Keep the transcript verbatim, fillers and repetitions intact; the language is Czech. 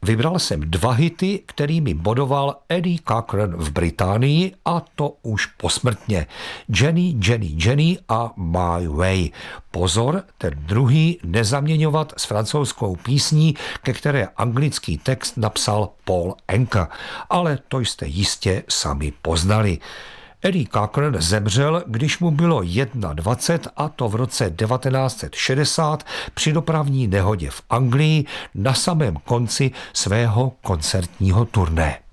Vybral jsem dva hity, kterými bodoval Eddie Cochran v Británii, a to už posmrtně. Jenny, Jenny, Jenny a My Way. Pozor, ten druhý nezaměňovat s francouzskou písní, ke které anglický text napsal Paul Anka. Ale to jste jistě sami poznali. Eddie Cochran zemřel, když mu bylo dvacet jedna, a to v roce devatenáct set šedesát při dopravní nehodě v Anglii na samém konci svého koncertního turné.